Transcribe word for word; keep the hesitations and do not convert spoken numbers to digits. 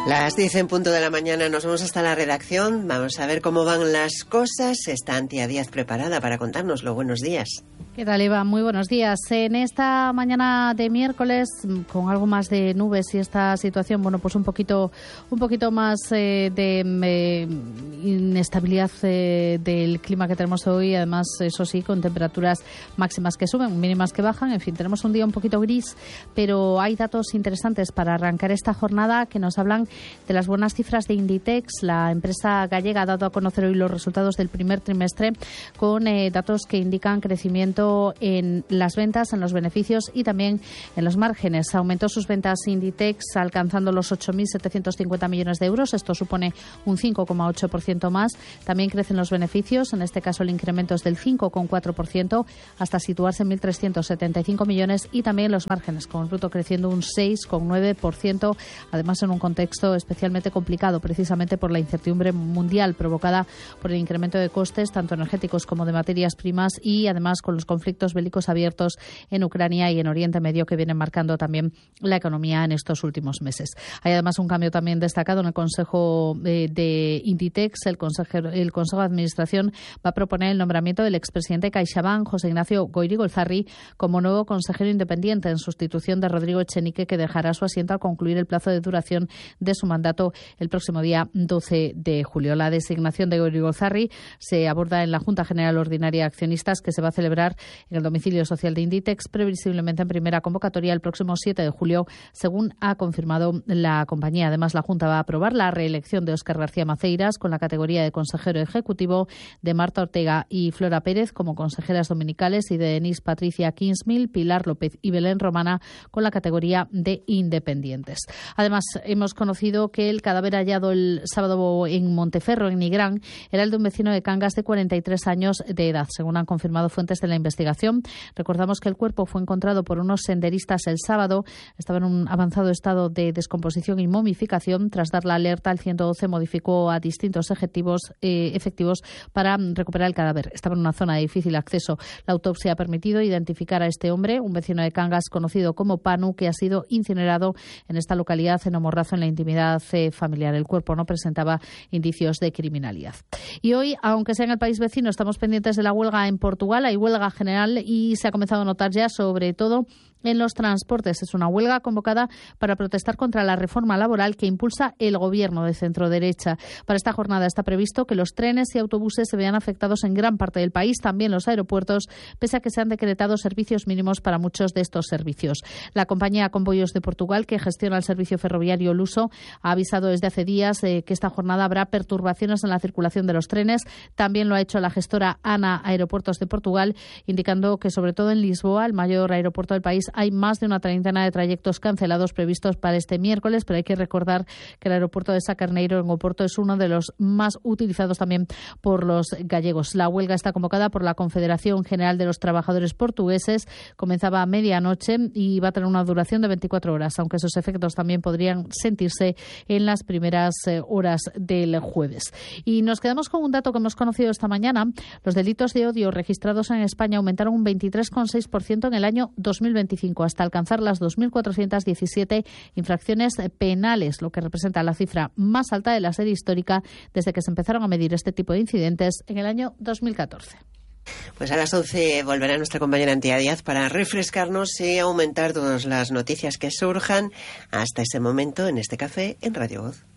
Las diez en punto de la mañana, nos vamos hasta la redacción. Vamos a ver cómo van las cosas. Está Antía Díaz preparada para contárnoslo. Buenos días. ¿Qué tal, Eva? Muy buenos días. En esta mañana de miércoles, con algo más de nubes y esta situación, bueno, pues un poquito un poquito más eh, de eh, inestabilidad eh, del clima que tenemos hoy. Además, eso sí, con temperaturas máximas que suben, mínimas que bajan. En fin, tenemos un día un poquito gris, pero hay datos interesantes para arrancar esta jornada que nos hablan de las buenas cifras de Inditex. La empresa gallega ha dado a conocer hoy los resultados del primer trimestre con eh, datos que indican crecimiento en las ventas, en los beneficios y también en los márgenes. Aumentó sus ventas Inditex alcanzando los ocho mil setecientos cincuenta millones de euros. Esto supone un cinco coma ocho por ciento más. También crecen los beneficios. En este caso el incremento es del cinco coma cuatro por ciento hasta situarse en mil trescientos setenta y cinco millones, y también los márgenes, con el bruto creciendo un seis coma nueve por ciento. Además, en un contexto especialmente complicado precisamente por la incertidumbre mundial provocada por el incremento de costes tanto energéticos como de materias primas, y además con los conflictos bélicos abiertos en Ucrania y en Oriente Medio que vienen marcando también la economía en estos últimos meses. Hay además un cambio también destacado en el Consejo eh, de Inditex. El, consejero, el Consejo de Administración va a proponer el nombramiento del expresidente de CaixaBank, José Ignacio Goyri-Golzarri, como nuevo consejero independiente en sustitución de Rodrigo Echenique, que dejará su asiento al concluir el plazo de duración de su mandato el próximo día doce de julio. La designación de Goyri-Golzarri se aborda en la Junta General Ordinaria de Accionistas, que se va a celebrar en el domicilio social de Inditex, previsiblemente en primera convocatoria el próximo siete de julio, según ha confirmado la compañía. Además, la Junta va a aprobar la reelección de Óscar García Maceiras con la categoría de consejero ejecutivo, de Marta Ortega y Flora Pérez como consejeras dominicales, y de Denise Patricia Kingsmill, Pilar López y Belén Romana con la categoría de independientes. Además, hemos conocido que el cadáver hallado el sábado en Monteferro, en Nigrán, era el de un vecino de Cangas de cuarenta y tres años de edad, según han confirmado fuentes de la investigación. Recordamos que el cuerpo fue encontrado por unos senderistas el sábado. Estaba en un avanzado estado de descomposición y momificación. Tras dar la alerta, el ciento doce modificó a distintos efectivos, eh, efectivos para recuperar el cadáver. Estaba en una zona de difícil acceso. La autopsia ha permitido identificar a este hombre, un vecino de Cangas conocido como Panu, que ha sido incinerado en esta localidad en Omorrazo, en la intimidad eh, familiar. El cuerpo no presentaba indicios de criminalidad. Y hoy, aunque sea en el país vecino, estamos pendientes de la huelga en Portugal. Hay huelga general y se ha comenzado a notar ya, sobre todo en los transportes. Es una huelga convocada para protestar contra la reforma laboral que impulsa el gobierno de centro-derecha. Para esta jornada está previsto que los trenes y autobuses se vean afectados en gran parte del país, también los aeropuertos, pese a que se han decretado servicios mínimos para muchos de estos servicios. La compañía Comboios de Portugal, que gestiona el servicio ferroviario Luso, ha avisado desde hace días eh, que esta jornada habrá perturbaciones en la circulación de los trenes. También lo ha hecho la gestora ANA Aeropuertos de Portugal, indicando que sobre todo en Lisboa, el mayor aeropuerto del país, hay más de una treintena de trayectos cancelados previstos para este miércoles, pero hay que recordar que el aeropuerto de Sacarneiro en Oporto es uno de los más utilizados también por los gallegos. La huelga está convocada por la Confederación General de los Trabajadores Portugueses. Comenzaba a medianoche y va a tener una duración de veinticuatro horas, aunque esos efectos también podrían sentirse en las primeras eh, horas del jueves. Y nos quedamos con un dato que hemos conocido esta mañana. Los delitos de odio registrados en España aumentaron un veintitrés coma seis por ciento en el año dos mil veinticinco, hasta alcanzar las dos mil cuatrocientas diecisiete infracciones penales, lo que representa la cifra más alta de la serie histórica desde que se empezaron a medir este tipo de incidentes en el año dos mil catorce. Pues a las once volverá nuestra compañera Antía Díaz para refrescarnos y aumentar todas las noticias que surjan hasta ese momento en este café en Radio Voz.